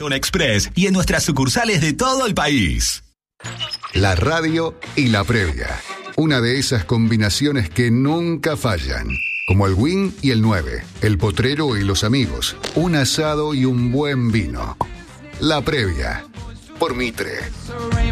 Express y en nuestras sucursales de todo el país. La radio y la previa. Una de esas combinaciones que nunca fallan. Como el Win y el 9, el potrero y los amigos, un asado y un buen vino. La previa, por Mitre.